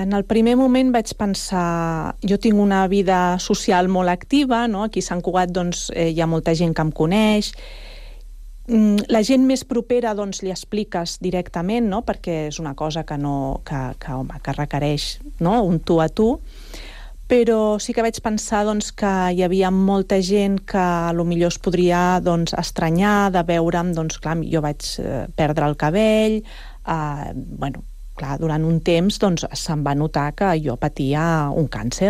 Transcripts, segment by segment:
En el primer moment vaig pensar, jo tinc una vida social molt activa, no? Aquí a Sant Cugat doncs, hi ha molta gent que em coneix. La gent més propera doncs, li expliques directament, no? Perquè és una cosa que requereix, no? Un tu a tu. Però sí que vaig pensar doncs, que hi havia molta gent que potser es podria doncs, estranyar de veure'm. Doncs, clar, jo vaig perdre el cabell, clar, durant un temps doncs, se'm va notar que jo patia un càncer.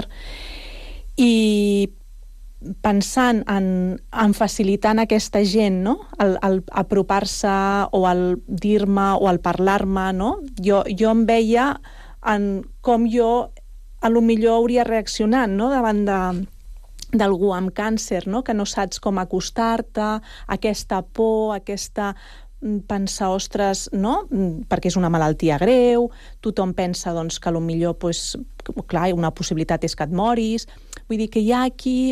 I pensant en facilitar aquesta gent, no? El apropar-se o el dir-me o el parlar-me, no? Jo em veia en com jo potser hauria reaccionat, no? Davant d'algú amb càncer, no? Que no saps com acostar-te, aquesta por, aquesta pensar, ostres, no? Perquè és una malaltia greu, tothom pensa doncs, que potser, doncs, clar, una possibilitat és que et moris. Vull dir que hi ha aquí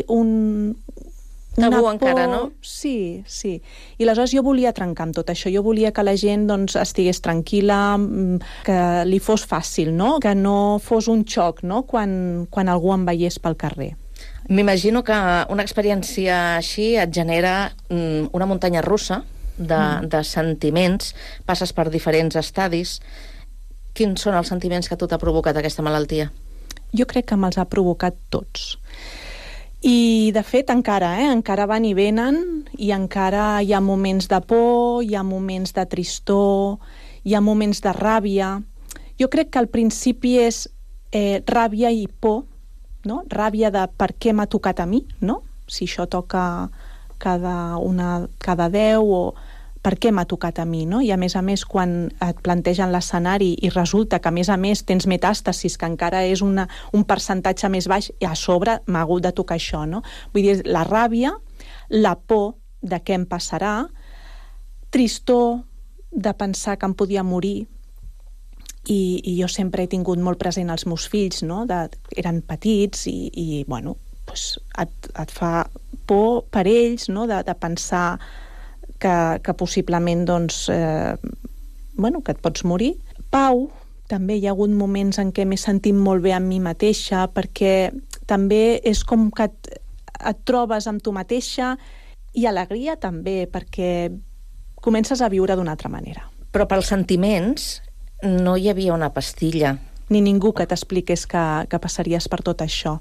tabú encara, no? Sí. I aleshores jo volia trencar amb tot això. Jo volia que la gent doncs, estigués tranquil·la, que li fos fàcil, no? Que no fos un xoc, no? Quan algú em veiés pel carrer. M'imagino que una experiència així et genera una muntanya russa de sentiments, passes per diferents estadis. Quins són els sentiments que a tu t'ha provocat aquesta malaltia? Jo crec que me'ls ha provocat tots. I, de fet, encara van i venen, i encara hi ha moments de por, hi ha moments de tristor, hi ha moments de ràbia. Jo crec que al principi és ràbia i por, no? Ràbia de per què m'ha tocat a mi, no? Si això toca cada 10 o per què m'ha tocat a mi, no? I a més, quan et plantegen l'escenari i resulta que, a més, tens metàstasis, que encara és un percentatge més baix, i a sobre m'ha hagut de tocar això, no? Vull dir, la ràbia, la por de què em passarà, tristor de pensar que em podia morir, i jo sempre he tingut molt present els meus fills, no? Eren petits i bueno, doncs et fa por per ells, no? De pensar que possiblement doncs, que et pots morir. Pau, també hi ha hagut moments en què m'he sentit molt bé amb mi mateixa, perquè també és com que et trobes amb tu mateixa, i alegria també, perquè comences a viure d'una altra manera. Però pels sentiments no hi havia una pastilla. Ni ningú que t'expliqués que passaries per tot això.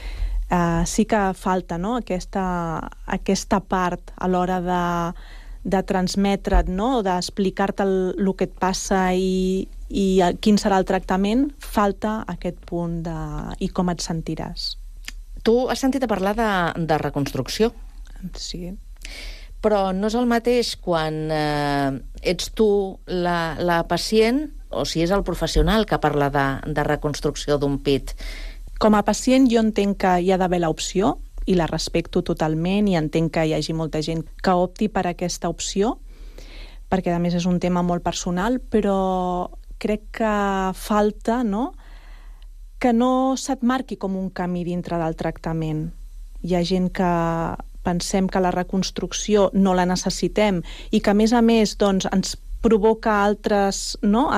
Sí que falta, no? Aquesta part a l'hora de transmetre't, no? D'explicar-te el que et passa i quin serà el tractament. Falta aquest punt i com et sentiràs. Tu has sentit a parlar de reconstrucció. Sí. Però no és el mateix quan ets tu la pacient o si és el professional que parla de reconstrucció d'un pit. Com a pacient jo entenc que hi ha d'haver l'opció i la respecto totalment, i entenc que hi hagi molta gent que opti per aquesta opció, perquè a més és un tema molt personal, però crec que falta, no?, que no se't marqui com un camí dintre del tractament. Hi ha gent que pensem que la reconstrucció no la necessitem i que, a més, doncs, ens provoca altres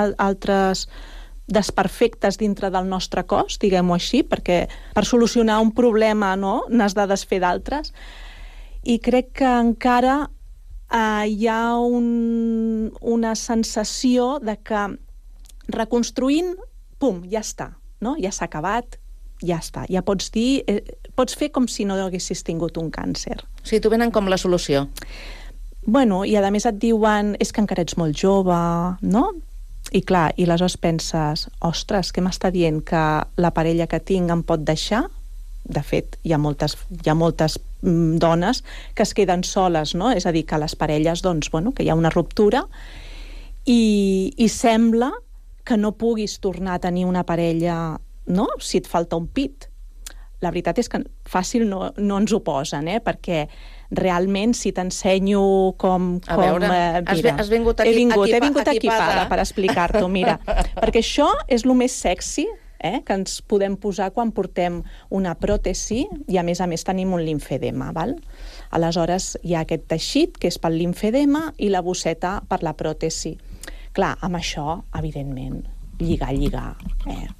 desperfectes dintre del nostre cos, diguem-ho així, perquè per solucionar un problema, no?, n'has de desfer d'altres. I crec que encara hi ha una sensació de que reconstruint, pum, ja està, no? Ja s'ha acabat, ja està. Ja pots dir, pots fer com si no haguessis tingut un càncer. O sigui, t'ho venen com la solució. Bueno, i a més et diuen, és que encara ets molt jove, no? I clar, i aleshores penses, ostres, què m'està dient? Que la parella que tinc em pot deixar? De fet, hi ha moltes dones que es queden soles, no? És a dir, que les parelles, doncs, bueno, que hi ha una ruptura i sembla que no puguis tornar a tenir una parella, no?, si et falta un pit. La veritat és que fàcil no ens ho posen, perquè realment, si t'ensenyo com... A veure, mira, has vingut he vingut equipada per explicar-t'ho, mira. Perquè això és el més sexy que ens podem posar quan portem una pròtesi i, a més tenim un limfedema, val? Aleshores, hi ha aquest teixit que és pel limfedema i la bosseta per la pròtesi. Clar, amb això, evidentment, lligar.